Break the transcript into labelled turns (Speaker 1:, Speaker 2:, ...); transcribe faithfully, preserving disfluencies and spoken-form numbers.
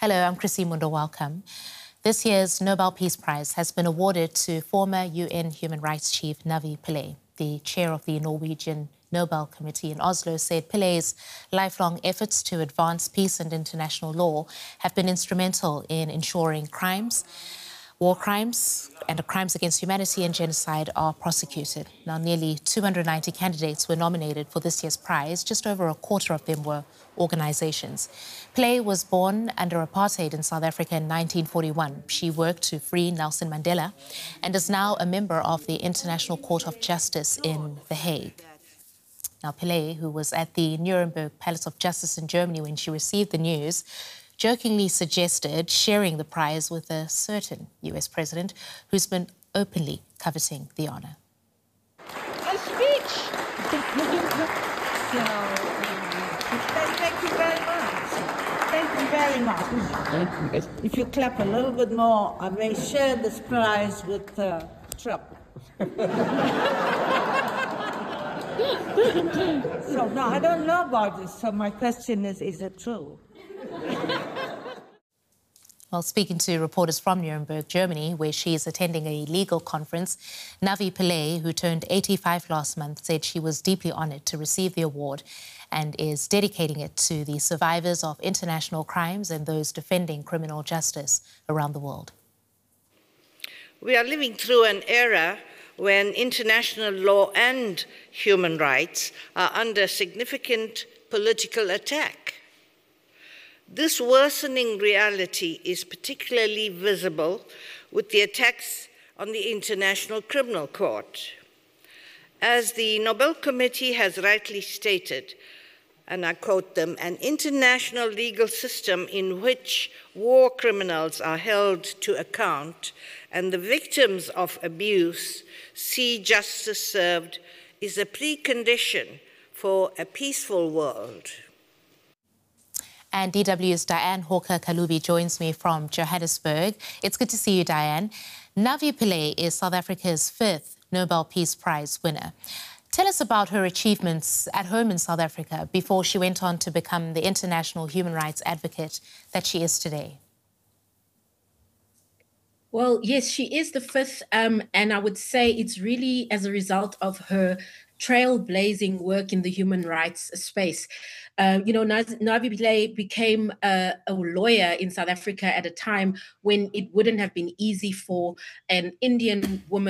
Speaker 1: Hello, I'm Chrissy Mundo. Welcome. This year's Nobel Peace Prize has been awarded to former U N Human Rights Chief Navi Pillay. The chair of the Norwegian Nobel Committee in Oslo said Pillay's lifelong efforts to advance peace and international law have been instrumental in ensuring crimes, war crimes and crimes against humanity and genocide are prosecuted. Now, nearly two hundred ninety candidates were nominated for this year's prize. Just over a quarter of them were organizations. Pillay was born under apartheid in South Africa in nineteen forty-one. She worked to free Nelson Mandela and is now a member of the International Court of Justice in The Hague. Now, Pillay, who was at the Nuremberg Palace of Justice in Germany when she received the news, jokingly suggested sharing the prize with a certain U S president who's been openly coveting the honor.
Speaker 2: A speech! You know, thank you very much. Thank you very much. If you clap a little bit more, I may share this prize with uh, Trump. So, no, I don't know about this, so my question is, is it true?
Speaker 1: Well, speaking to reporters from Nuremberg, Germany, where she is attending a legal conference, Navi Pillay, who turned eighty-five last month, said she was deeply honoured to receive the award and is dedicating it to the survivors of international crimes and those defending criminal justice around the world.
Speaker 3: We are living through an era when international law and human rights are under significant political attack. This worsening reality is particularly visible with the attacks on the International Criminal Court. As the Nobel Committee has rightly stated, and I quote them, an international legal system in which war criminals are held to account and the victims of abuse see justice served is a precondition for a peaceful world.
Speaker 1: And D W's Diane Hawker-Kalubi joins me from Johannesburg. It's good to see you, Diane. Navi Pillay is South Africa's fifth Nobel Peace Prize winner. Tell us about her achievements at home in South Africa before she went on to become the international human rights advocate that she is today.
Speaker 4: Well, yes, she is the fifth, um, and I would say it's really as a result of her trailblazing work in the human rights space. Uh, you know, Navi Pillay became a, a lawyer in South Africa at a time when it wouldn't have been easy for an Indian woman